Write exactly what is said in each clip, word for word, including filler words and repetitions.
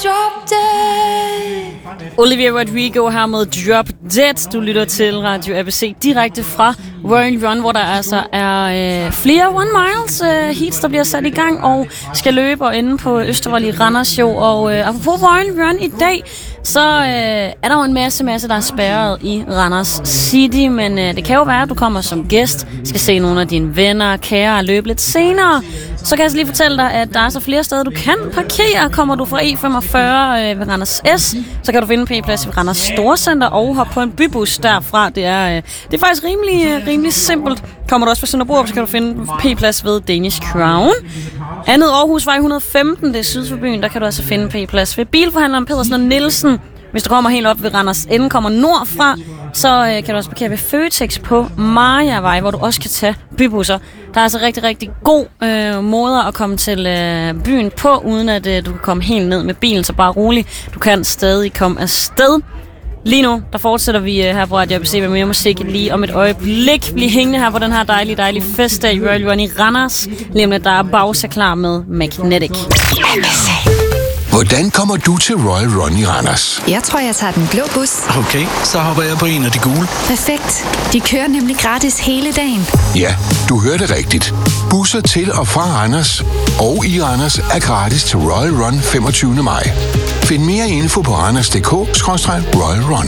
Drop Dead. Olivia Rodrigo her med Drop Dead. Du lytter til Radio A B C direkte fra Royal Run, hvor der altså er øh, flere One Miles øh, heats, der bliver sat i gang og skal løbe og ende på Østervold i Randers jo. Og øh, apropos Royal Run i dag, så øh, er der jo en masse, masse, der er spærret i Randers City. Men øh, det kan jo være, at du kommer som gæst, skal se nogle af dine venner, kære og løbe lidt senere. Så kan jeg altså lige fortælle dig, at der er så flere steder, du kan parkere. Kommer du fra E femogfyrre øh, ved Randers S, så kan du finde P-plads ved Randers Storcenter og hoppe på en bybus derfra. Det er, øh, det er faktisk rimelig, øh, rimelig simpelt. Kommer du også fra Sønderborg, så kan du finde P-plads ved Danish Crown. Andet Aarhusvej et hundrede og femten, det er syd for byen, der kan du altså finde P-plads ved bilforhandleren Pedersen og Nielsen. Hvis du kommer helt op ved Randers Ende, kommer nordfra, så øh, kan du også parkere ved Føtex på Mariavej, hvor du også kan tage bybusser. Der er altså rigtig, rigtig god øh, måder at komme til øh, byen på, uden at øh, du kan komme helt ned med bilen, så bare rolig. Du kan stadig komme afsted. Lige nu, der fortsætter vi øh, her på Radio A B C med mere musik lige om et øjeblik. Bliv hængende her på den her dejlige, dejlige festdag i Royal Run i Randers. Lige om lidt, der er Bowser klar med Magnetic. Hvordan kommer du til Royal Run i Randers? Jeg tror, jeg tager den blå bus. Okay, så hopper jeg på en af de gule. Perfekt. De kører nemlig gratis hele dagen. Ja, du hørte rigtigt. Busser til og fra Randers og i Randers er gratis til Royal Run femogtyvende maj. Find mere info på randers punktum d k skråstreg royal run.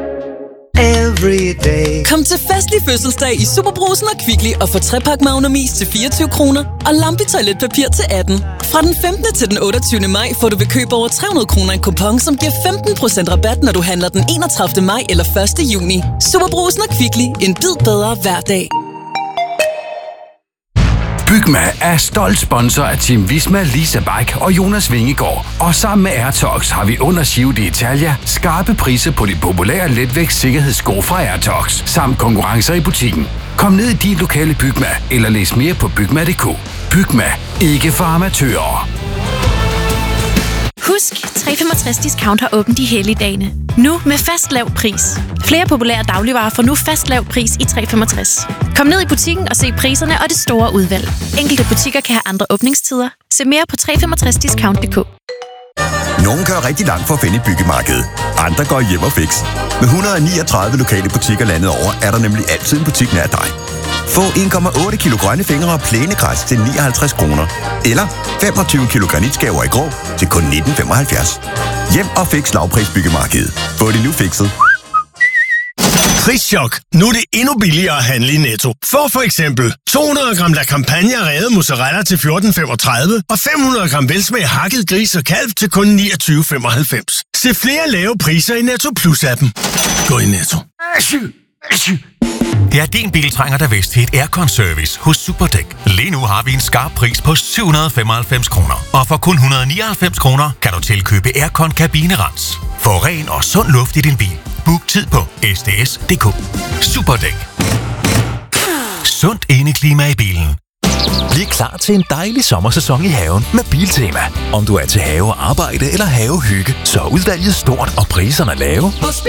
Kom til festlig fødselsdag i Superbrugsen og Kvickly og få trepak Magnumis til fireogtyve kroner og Lambi toiletpapir til atten. Fra den femtende til den otteogtyvende maj får du ved køb over tre hundrede kroner en kupon, som giver femten procent rabat, når du handler den enogtredivte maj eller første juni. Superbrugsen og Kvickly. En bid bedre hver dag. Bygma er stolt sponsor af Team Visma, Lisa Bike og Jonas Vingegaard. Og sammen med AirTox har vi under Giro d'Italia skarpe priser på de populære letvægt sikkerhedssko fra AirTox, samt konkurrencer i butikken. Kom ned i din lokale Bygma, eller læs mere på bygma punktum d k. Bygma. Ikke for amatører. Husk, tre femogtres Discount har åbent de hellige dage. Nu med fast lav pris. Flere populære dagligvarer får nu fast lav pris i tre femogtres. Kom ned i butikken og se priserne og det store udvalg. Enkelte butikker kan have andre åbningstider. Se mere på tre femogtres discount punktum d k. Nogle kører rigtig langt for at finde et byggemarked. Andre går hjem og fix. Med et hundrede og niogtredive lokale butikker landet over, er der nemlig altid en butik nær dig. Få en komma otte kilo grønne fingre og plænegræs til nioghalvtreds kroner. Eller femogtyve kilo granitskaver i grå til kun nitten femoghalvfjerds. Hjem og fix lavprisbyggemarkedet. Få det nu fikset. Prischok. Nu er det endnu billigere at handle i Netto. Få for eksempel to hundrede gram La Campagna revet mozzarella til fjorten femogtredive og fem hundrede gram velsmag hakket gris og kalv til kun niogtyve femoghalvfems. Se flere lave priser i Netto Plus-appen. Gå i Netto. Det er din bil trænger der vist til et aircon-service hos Superdæk. Lige nu har vi en skarp pris på syv hundrede og femoghalvfems kroner. Og for kun et hundrede og nioghalvfems kroner kan du tilkøbe aircon kabinerens. Få ren og sund luft i din bil. Book tid på s d s punktum d k. Superdæk. Sundt indeklima i bilen. Bliv klar til en dejlig sommersæson i haven med Biltema. Om du er til havearbejde eller havehygge, så er udvalget stort og priserne lave. Hos